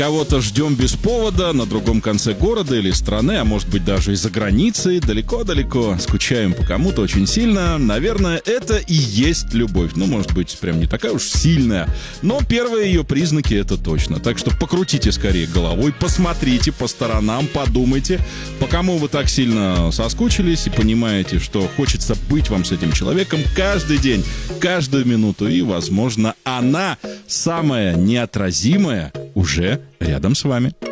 Кого-то ждем без повода, на другом конце города или страны, а может быть даже из-за границы, далеко-далеко. Скучаем по кому-то очень сильно. Наверное, это и есть любовь. Ну, может быть, прям не такая уж сильная. Но первые ее признаки это точно. Так что покрутите скорее головой, посмотрите по сторонам, подумайте, по кому вы так сильно соскучились и понимаете, что хочется быть вам с этим человеком каждый день, каждую минуту. И, возможно, она самая неотразимая уже рядом с вами.